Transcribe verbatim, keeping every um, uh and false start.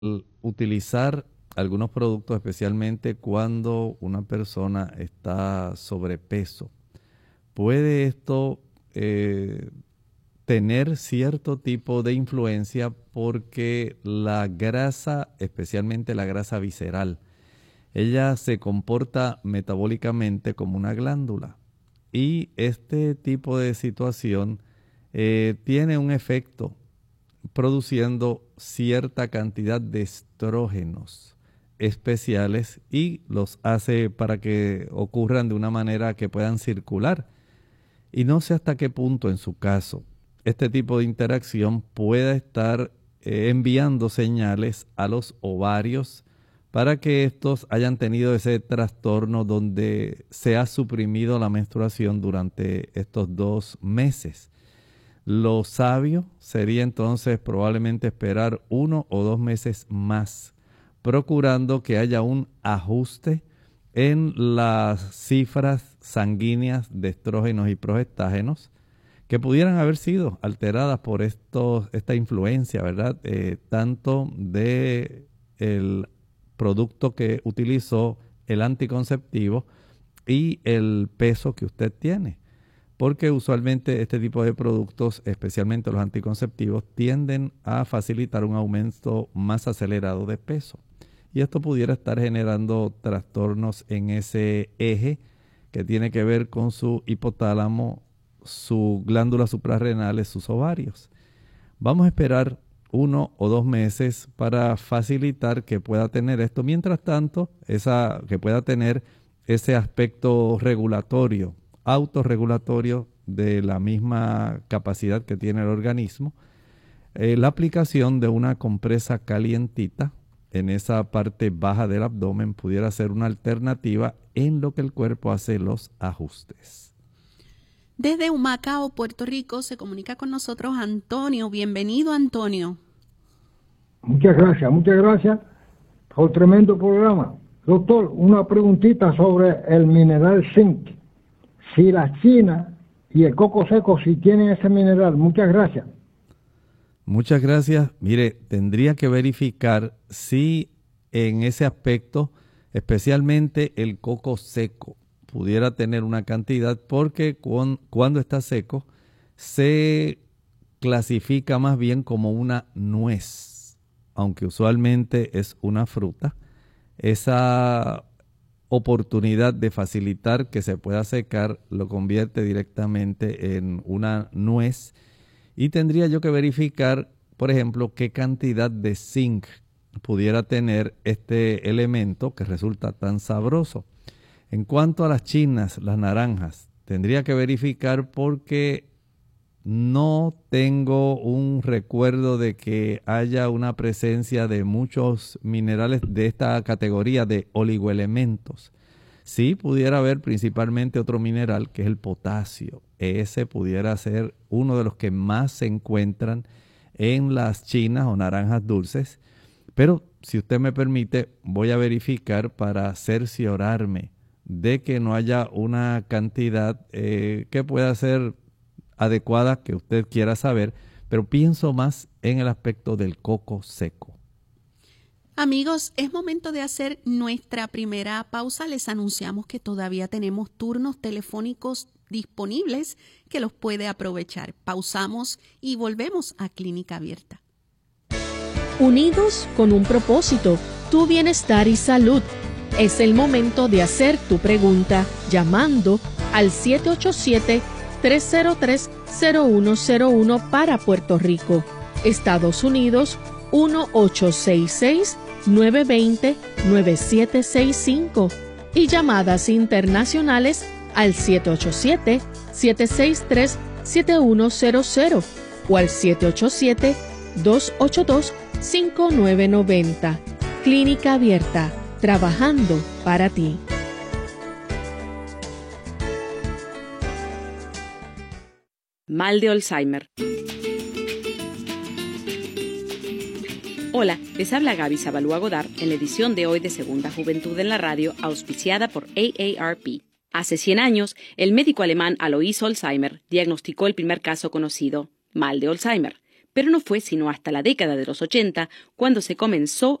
utilizar algunos productos, especialmente cuando una persona está sobrepeso, puede esto eh, tener cierto tipo de influencia porque la grasa, especialmente la grasa visceral, ella se comporta metabólicamente como una glándula. Y este tipo de situación eh, tiene un efecto produciendo cierta cantidad de estrógenos especiales y los hace para que ocurran de una manera que puedan circular. Y no sé hasta qué punto en su caso este tipo de interacción pueda estar eh, enviando señales a los ovarios para que estos hayan tenido ese trastorno donde se ha suprimido la menstruación durante estos dos meses. Lo sabio sería entonces probablemente esperar uno o dos meses más, procurando que haya un ajuste en las cifras sanguíneas de estrógenos y progestágenos que pudieran haber sido alteradas por estos, esta influencia, ¿verdad? Eh, tanto de el producto que utilizó, el anticonceptivo y el peso que usted tiene. Porque usualmente este tipo de productos, especialmente los anticonceptivos, tienden a facilitar un aumento más acelerado de peso. Y esto pudiera estar generando trastornos en ese eje que tiene que ver con su hipotálamo, sus glándulas suprarrenales, sus ovarios. Vamos a esperar uno o dos meses para facilitar que pueda tener esto. Mientras tanto, esa, que pueda tener ese aspecto regulatorio, autorregulatorio de la misma capacidad que tiene el organismo, eh, la aplicación de una compresa calientita en esa parte baja del abdomen pudiera ser una alternativa en lo que el cuerpo hace los ajustes. Desde Humacao, Puerto Rico, se comunica con nosotros Antonio. Bienvenido, Antonio. Muchas gracias, muchas gracias por tremendo programa. Doctor, una preguntita sobre el mineral zinc. Si la china y el coco seco, si tienen ese mineral. Muchas gracias. Muchas gracias. Mire, tendría que verificar si en ese aspecto, especialmente el coco seco, pudiera tener una cantidad, porque con, cuando está seco se clasifica más bien como una nuez, aunque usualmente es una fruta. Esa oportunidad de facilitar que se pueda secar lo convierte directamente en una nuez. Y tendría yo que verificar, por ejemplo, qué cantidad de zinc pudiera tener este elemento que resulta tan sabroso. En cuanto a las chinas, las naranjas, tendría que verificar porque no tengo un recuerdo de que haya una presencia de muchos minerales de esta categoría de oligoelementos. Sí pudiera haber principalmente otro mineral que es el potasio. Ese pudiera ser uno de los que más se encuentran en las chinas o naranjas dulces. Pero si usted me permite, voy a verificar para cerciorarme de que no haya una cantidad eh, que pueda ser adecuada que usted quiera saber, pero pienso más en el aspecto del coco seco. Amigos, es momento de hacer nuestra primera pausa. Les anunciamos que todavía tenemos turnos telefónicos disponibles que los puede aprovechar. Pausamos y volvemos a Clínica Abierta. Unidos con un propósito, tu bienestar y salud. Es el momento de hacer tu pregunta llamando al siete ocho siete, tres cero tres, cero uno cero uno para Puerto Rico. Estados Unidos, uno ocho seis seis, nueve dos cero, nueve siete seis cinco. Y llamadas internacionales al siete ocho siete, siete seis tres, siete uno cero cero o al siete ocho siete, dos ocho dos, cinco nueve nueve cero. Clínica Abierta, trabajando para ti. Mal de Alzheimer. Hola, les habla Gaby Zabalúa Godard en la edición de hoy de Segunda Juventud en la Radio, auspiciada por A A R P. Hace cien años, el médico alemán Alois Alzheimer diagnosticó el primer caso conocido, mal de Alzheimer, pero no fue sino hasta la década de los ochenta cuando se comenzó